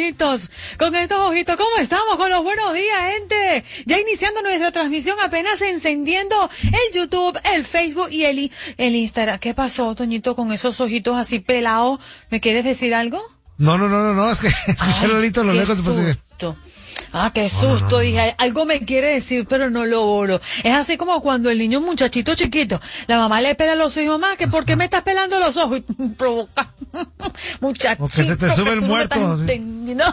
ojitos, con estos ojitos, ¿cómo estamos? Con los buenos días, gente. Ya iniciando nuestra transmisión, apenas encendiendo el YouTube, el Facebook y el Instagram. ¿Qué pasó, Toñito, con esos ojitos así pelados? ¿Me quieres decir algo? No, es que escuché a Lolito a lo lejos. Susto. Qué susto, no. Dije, algo me quiere decir, pero no logro. Es así como cuando el niño, un muchachito chiquito, la mamá le pela los ojos, mamá, que ¿por qué me estás pelando los ojos? Y provoca, muchachito. O que se te sube el muerto. No.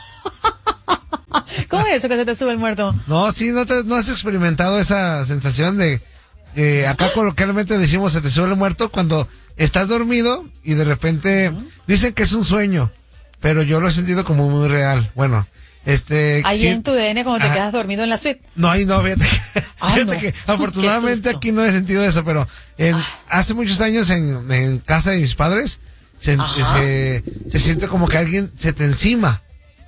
¿Cómo es eso que se te sube el muerto? No, sí, no has experimentado esa sensación de, acá coloquialmente decimos se te sube el muerto cuando estás dormido y de repente dicen que es un sueño, pero yo lo he sentido como muy real. Bueno, ahí sí, en tu DN cuando te quedas dormido en la suite. No, fíjate que afortunadamente aquí no he sentido eso, pero hace muchos años en casa de mis padres se siente como que alguien se te encima.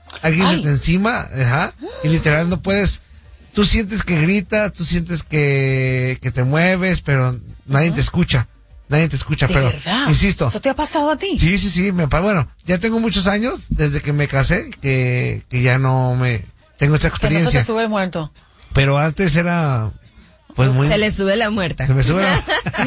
Y literal no puedes, tú sientes que gritas, tú sientes que te mueves, pero nadie te escucha. Pero, ¿verdad? Insisto. ¿Eso te ha pasado a ti? Sí, bueno, ya tengo muchos años desde que me casé que ya no tengo esta experiencia. Que no se te sube el muerto. Pero antes era, pues muy... Se le sube la muerta. Se me sube la...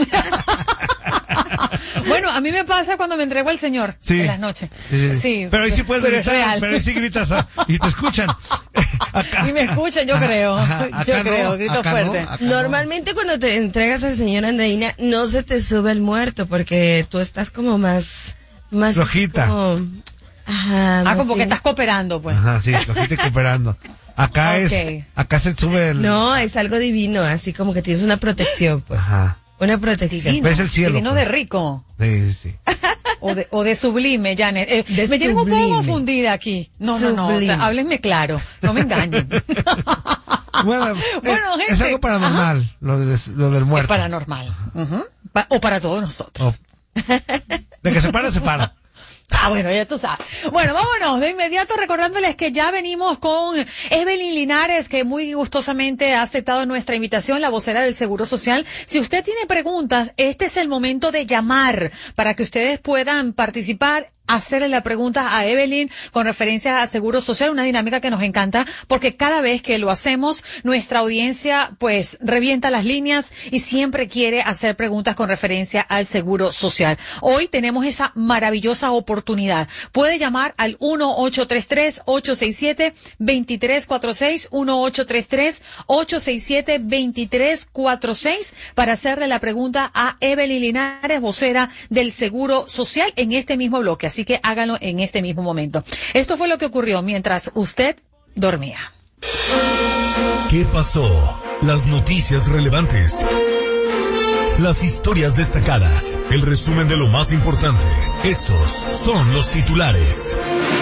Bueno, a mí me pasa cuando me entrego al Señor en las noches. Sí. Pero ahí sí puedes gritar, pero ahí sí gritas y te escuchan. Y me escuchan, yo creo. Grito fuerte. Normalmente cuando te entregas al Señor, Andreina, no se te sube el muerto porque tú estás como más flojita. Como que estás cooperando, pues. Sí, flojita y cooperando. Acá se sube el... No, es algo divino, así como que tienes una protección, pues. Una protección. Divino, ves el cielo, divino pues. De rico. Sí. O de sublime, Janet. Me tienen un poco confundida aquí. No. O sea, háblenme claro. No me engañen. Bueno, gente. Es algo paranormal, lo del muerto. Es paranormal. O para todos nosotros. De que se para. Bueno, ya tú sabes. Bueno, vámonos de inmediato recordándoles que ya venimos con Evelyn Linares, que muy gustosamente ha aceptado nuestra invitación, la vocera del Seguro Social. Si usted tiene preguntas, este es el momento de llamar para que ustedes puedan participar, hacerle la pregunta a Evelyn con referencia a Seguro Social, una dinámica que nos encanta porque cada vez que lo hacemos, nuestra audiencia pues revienta las líneas y siempre quiere hacer preguntas con referencia al Seguro Social. Hoy tenemos esa maravillosa oportunidad. Puede llamar al 1-833-867-2346, 1-833-867-2346 para hacerle la pregunta a Evelyn Linares, vocera del Seguro Social, en este mismo bloque. Así que háganlo en este mismo momento. Esto fue lo que ocurrió mientras usted dormía. ¿Qué pasó? Las noticias relevantes. Las historias destacadas. El resumen de lo más importante. Estos son los titulares.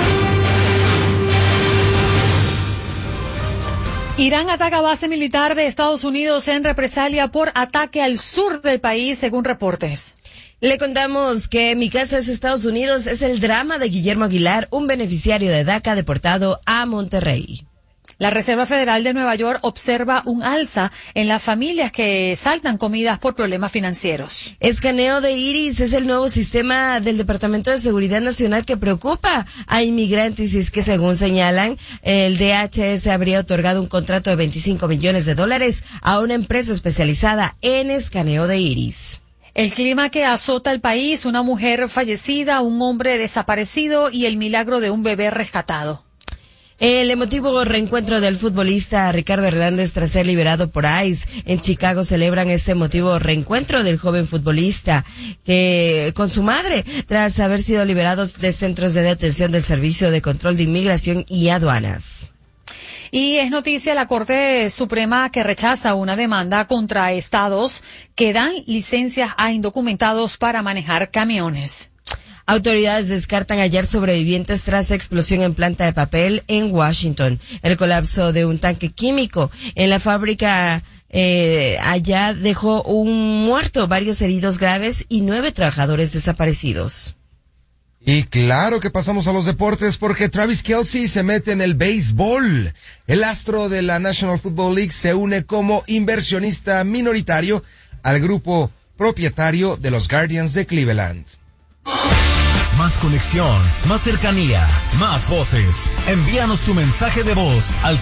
Irán ataca base militar de Estados Unidos en represalia por ataque al sur del país, según reportes. Le contamos que Mi Casa es Estados Unidos es el drama de Guillermo Aguilar, un beneficiario de DACA deportado a Monterrey. La Reserva Federal de Nueva York observa un alza en las familias que saltan comidas por problemas financieros. Escaneo de iris es el nuevo sistema del Departamento de Seguridad Nacional que preocupa a inmigrantes y es que, según señalan, el DHS habría otorgado un contrato de $25 millones a una empresa especializada en escaneo de iris. El clima que azota el país, una mujer fallecida, un hombre desaparecido y el milagro de un bebé rescatado. El emotivo reencuentro del futbolista Ricardo Hernández tras ser liberado por ICE. En Chicago celebran este emotivo reencuentro del joven futbolista con su madre tras haber sido liberados de centros de detención del Servicio de Control de Inmigración y Aduanas. Y es noticia la Corte Suprema que rechaza una demanda contra estados que dan licencias a indocumentados para manejar camiones. Autoridades descartan hallar sobrevivientes tras explosión en planta de papel en Washington. El colapso de un tanque químico en la fábrica allá dejó un muerto, varios heridos graves y 9 trabajadores desaparecidos. Y claro que pasamos a los deportes porque Travis Kelce se mete en el béisbol. El astro de la National Football League se une como inversionista minoritario al grupo propietario de los Guardians de Cleveland. más conexión, más cercanía, más voces. Envíanos tu mensaje de voz al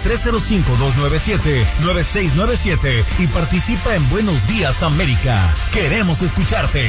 305-297-9697 y participa en Buenos Días América. Queremos escucharte.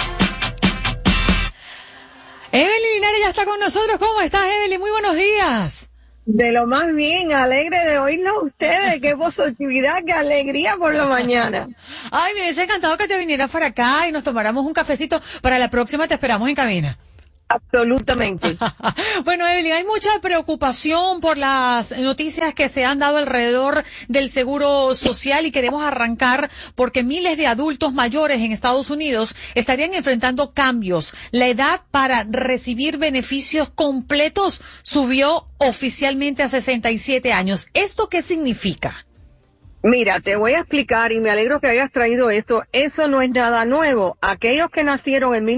Evelyn Linares ya está con nosotros. ¿Cómo estás, Evelyn? Muy buenos días. De lo más bien, alegre de oírlos a ustedes. Qué positividad, qué alegría por la mañana. Ay, me hubiese encantado que te vinieras para acá y nos tomáramos un cafecito. Para la próxima te esperamos en cabina. Absolutamente. Bueno, Evelyn, hay mucha preocupación por las noticias que se han dado alrededor del seguro social y queremos arrancar porque miles de adultos mayores en Estados Unidos estarían enfrentando cambios. La edad para recibir beneficios completos subió oficialmente a 67 años. ¿Esto qué significa? Mira, te voy a explicar y me alegro que hayas traído esto. Eso no es nada nuevo. Aquellos que nacieron en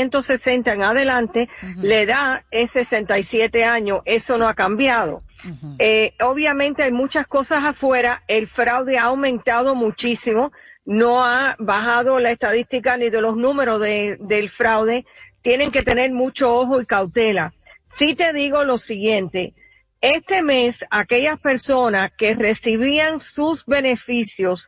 1960 en adelante, la edad es 67 años. Eso no ha cambiado. Obviamente hay muchas cosas afuera. El fraude ha aumentado muchísimo. No ha bajado la estadística ni de los números del fraude. Tienen que tener mucho ojo y cautela. Sí te digo lo siguiente. Este mes, aquellas personas que recibían sus beneficios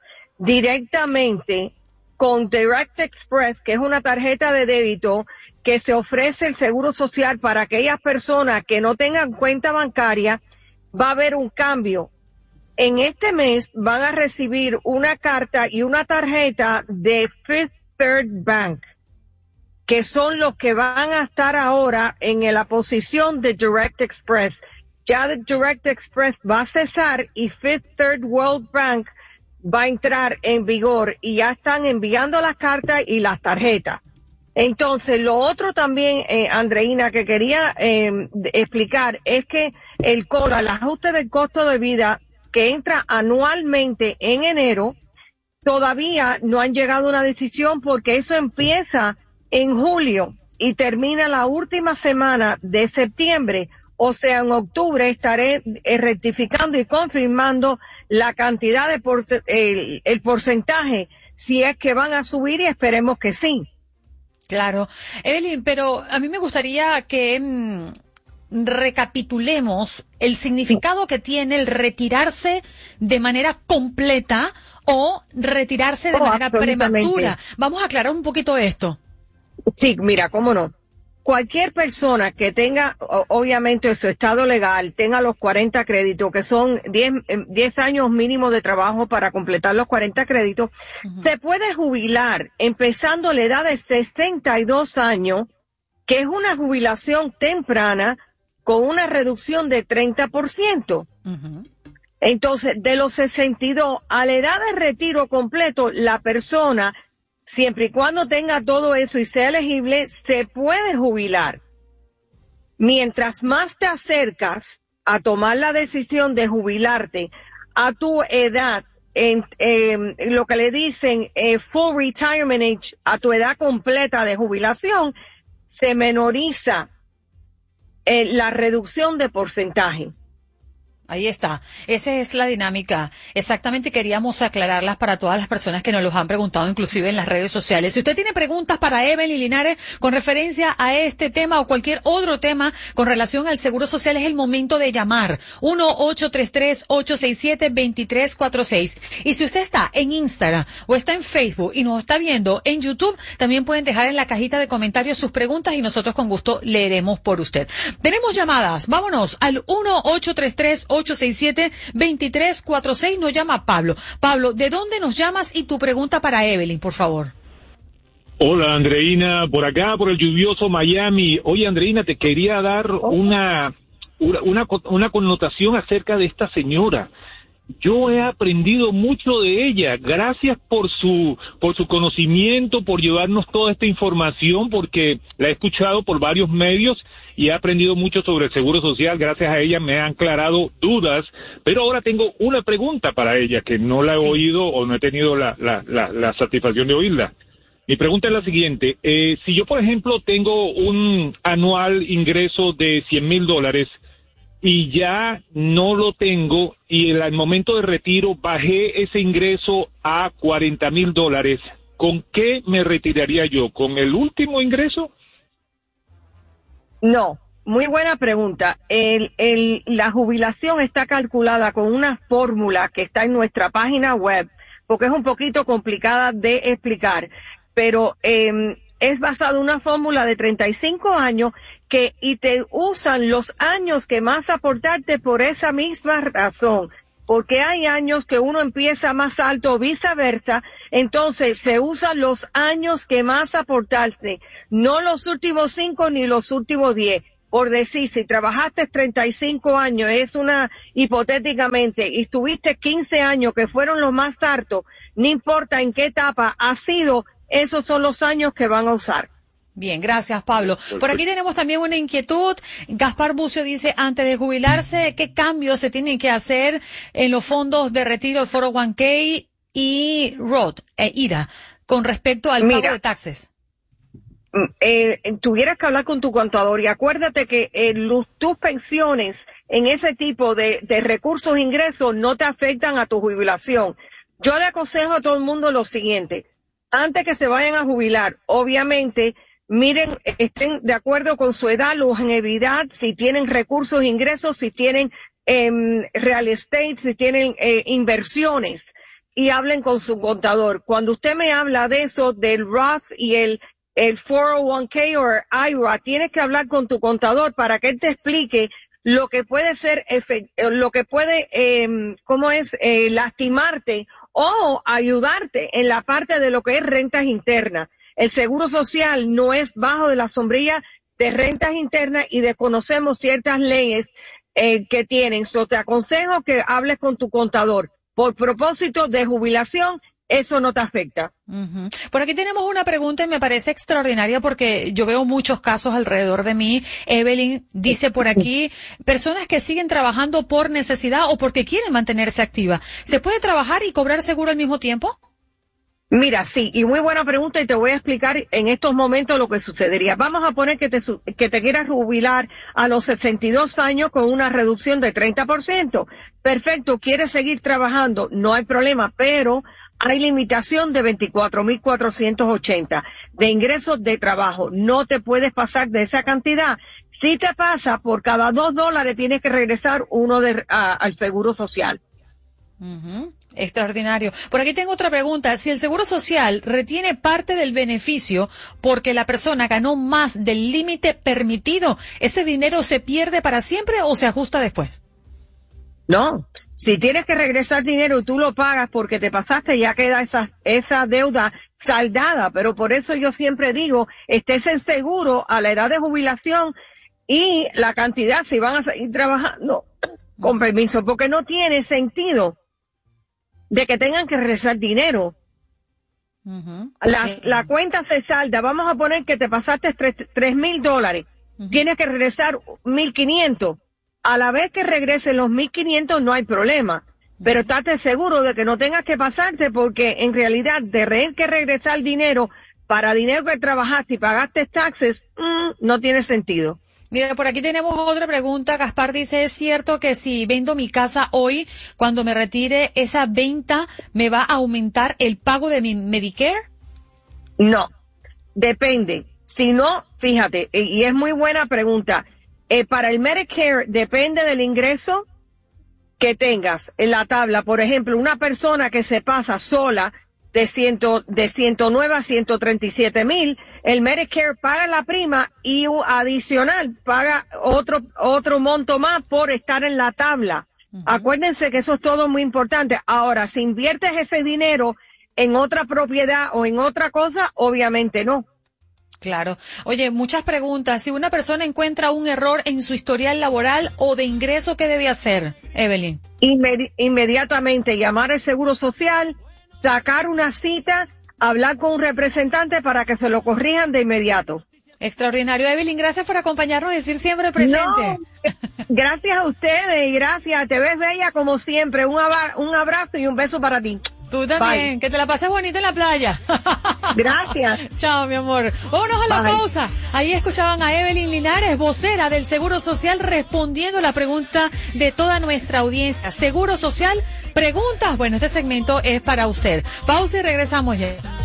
directamente con Direct Express, que es una tarjeta de débito que se ofrece el Seguro Social para aquellas personas que no tengan cuenta bancaria, va a haber un cambio. En este mes van a recibir una carta y una tarjeta de Fifth Third Bank, que son los que van a estar ahora en la posición de Direct Express. Ya Direct Express va a cesar y Fifth Third World Bank va a entrar en vigor y ya están enviando las cartas y las tarjetas. Entonces, lo otro también, Andreina, que quería explicar es que el ajuste del costo de vida que entra anualmente en enero, todavía no han llegado a una decisión porque eso empieza en julio y termina la última semana de septiembre. O sea, en octubre estaré rectificando y confirmando la cantidad de el porcentaje, si es que van a subir y esperemos que sí. Claro. Evelyn, pero a mí me gustaría que recapitulemos el significado que tiene el retirarse de manera completa o retirarse de manera prematura. Vamos a aclarar un poquito esto. Sí, mira, cómo no. Cualquier persona que tenga, obviamente, su estado legal, tenga los 40 créditos, que son 10 años mínimo de trabajo para completar los 40 créditos, se puede jubilar empezando la edad de 62 años, que es una jubilación temprana con una reducción de 30%. Entonces, de los 62 a la edad de retiro completo, la persona, siempre y cuando tenga todo eso y sea elegible, se puede jubilar. Mientras más te acercas a tomar la decisión de jubilarte a tu edad, en lo que le dicen full retirement age, a tu edad completa de jubilación, se menoriza la reducción de porcentaje. Ahí está. Esa es la dinámica. Exactamente, queríamos aclararlas para todas las personas que nos los han preguntado, inclusive en las redes sociales. Si usted tiene preguntas para Evelyn Linares con referencia a este tema o cualquier otro tema con relación al Seguro Social, es el momento de llamar. 1-833-867-2346. Y si usted está en Instagram o está en Facebook y nos está viendo en YouTube, también pueden dejar en la cajita de comentarios sus preguntas y nosotros con gusto leeremos por usted. Tenemos llamadas. Vámonos al 1-833-867-2346. Nos llama Pablo. Pablo, ¿de dónde nos llamas y tu pregunta para Evelyn, por favor? Hola, Andreina, por acá, por el lluvioso Miami. Oye, Andreina, te quería dar una connotación acerca de esta señora. Yo he aprendido mucho de ella. Gracias por su conocimiento, por llevarnos toda esta información, porque la he escuchado por varios medios y he aprendido mucho sobre el Seguro Social. Gracias a ella me han aclarado dudas, pero ahora tengo una pregunta para ella que no la he oído o no he tenido la satisfacción de oírla. Mi pregunta es la siguiente. Si yo, por ejemplo, tengo un anual ingreso de $100,000 y ya no lo tengo y al momento de retiro bajé ese ingreso a $40,000, ¿con qué me retiraría yo? ¿Con el último ingreso? No, muy buena pregunta. La jubilación está calculada con una fórmula que está en nuestra página web, porque es un poquito complicada de explicar, pero es basada en una fórmula de 35 años y te usan los años que más aportarte por esa misma razón. Porque hay años que uno empieza más alto o viceversa, entonces se usan los años que más aportaste, no los últimos 5 ni los últimos 10. Por decir, si trabajaste 35 años, hipotéticamente, y tuviste 15 años que fueron los más altos, no importa en qué etapa ha sido, esos son los años que van a usar. Bien, gracias, Pablo. Por aquí tenemos también una inquietud. Gaspar Bucio dice, antes de jubilarse, ¿qué cambios se tienen que hacer en los fondos de retiro, 401k y Roth IRA con respecto al pago de taxes? Tuvieras que hablar con tu contador y acuérdate que tus pensiones en ese tipo de recursos e ingresos no te afectan a tu jubilación. Yo le aconsejo a todo el mundo lo siguiente. Antes que se vayan a jubilar, obviamente, miren, estén de acuerdo con su edad, longevidad, si tienen recursos, ingresos, si tienen real estate, si tienen inversiones, y hablen con su contador. Cuando usted me habla de eso, del Roth y el 401k o IRA, tienes que hablar con tu contador para que él te explique lo que puede ser, lo que puede, lastimarte o ayudarte en la parte de lo que es rentas internas. El Seguro Social no es bajo de la sombrilla de rentas internas y desconocemos ciertas leyes que tienen. Te aconsejo que hables con tu contador. Por propósito de jubilación, eso no te afecta. Uh-huh. Por aquí tenemos una pregunta y me parece extraordinaria porque yo veo muchos casos alrededor de mí. Evelyn dice por aquí, personas que siguen trabajando por necesidad o porque quieren mantenerse activa. ¿Se puede trabajar y cobrar seguro al mismo tiempo? Mira, sí, y muy buena pregunta y te voy a explicar en estos momentos lo que sucedería. Vamos a poner que te quieras jubilar a los 62 años con una reducción de 30%. Perfecto, quieres seguir trabajando, no hay problema, pero hay limitación de 24.480 de ingresos de trabajo. No te puedes pasar de esa cantidad. Si te pasa, por cada $2 tienes que regresar uno al Seguro Social. Uh-huh. Extraordinario. Por aquí tengo otra pregunta. Si el Seguro Social retiene parte del beneficio porque la persona ganó más del límite permitido, ¿ese dinero se pierde para siempre o se ajusta después? No. Si tienes que regresar dinero y tú lo pagas porque te pasaste, ya queda esa deuda saldada. Pero por eso yo siempre digo, estés en seguro a la edad de jubilación y la cantidad, si van a seguir trabajando, con permiso, porque no tiene sentido de que tengan que regresar dinero. Uh-huh. La cuenta se salda. Vamos a poner que te pasaste $3,000. Uh-huh. Tienes que regresar 1,500. A la vez que regresen los 1,500 no hay problema. Pero estate seguro de que no tengas que pasarte porque en realidad de tener que regresar dinero para dinero que trabajaste y pagaste taxes, no tiene sentido. Mira, por aquí tenemos otra pregunta. Gaspar dice, ¿es cierto que si vendo mi casa hoy, cuando me retire esa venta, me va a aumentar el pago de mi Medicare? No, depende. Si no, fíjate, y es muy buena pregunta. Para el Medicare depende del ingreso que tengas en la tabla. Por ejemplo, una persona que se pasa sola de 109 a 137,000, el Medicare paga la prima y adicional paga otro monto más por estar en la tabla. Uh-huh. Acuérdense que eso es todo muy importante. Ahora, si inviertes ese dinero en otra propiedad o en otra cosa, obviamente no. Claro. Oye, muchas preguntas. Si una persona encuentra un error en su historial laboral o de ingreso, ¿qué debe hacer, Evelyn? Inmediatamente llamar al Seguro Social, sacar una cita, hablar con un representante para que se lo corrijan de inmediato. Extraordinario. Evelyn, gracias por acompañarnos y decir siempre presente. No, gracias a ustedes y gracias. Te ves bella como siempre. Un abrazo y un beso para ti. Tú también. Bye. Que te la pases bonito en la playa. Gracias. Chao, mi amor. Vámonos a la pausa. Ahí escuchaban a Evelyn Linares, vocera del Seguro Social, respondiendo la pregunta de toda nuestra audiencia. Seguro Social, preguntas. Bueno, este segmento es para usted. Pausa y regresamos ya.